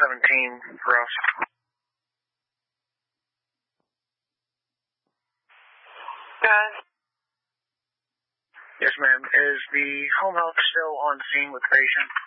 17 for us. Good. Yes, ma'am. Is the home health still on scene with the patient?